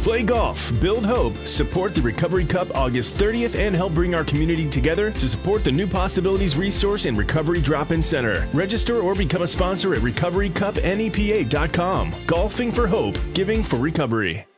Play golf, build hope, support the Recovery Cup August 30th, and help bring our community together to support the New Possibilities Resource and Recovery Drop-In Center. Register or become a sponsor at recoverycupnepa.com. Golfing for hope, giving for recovery.